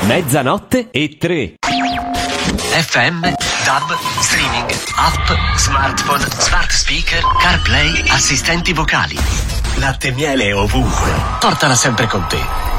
Mezzanotte e 3. FM, DAB, streaming, app, smartphone, smart speaker, CarPlay, assistenti vocali. Latte e miele ovunque. Portala sempre con te.